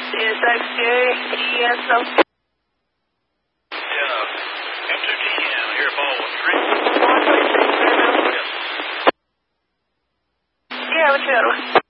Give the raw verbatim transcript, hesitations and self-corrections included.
Is that scary? Yes, so. Yeah. M two T M, here, ball one three. one three six, Yes. yeah, what's the other one?